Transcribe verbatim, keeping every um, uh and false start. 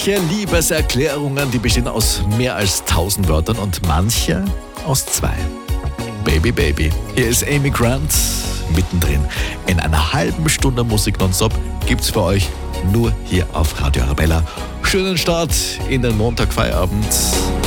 Manche Liebeserklärungen, die bestehen aus mehr als tausend Wörtern und manche aus zwei. Baby, Baby. Hier ist Amy Grant mittendrin. In einer halben Stunde Musik nonstop gibt's für euch nur hier auf Radio Arabella. Schönen Start in den Montagfeierabend.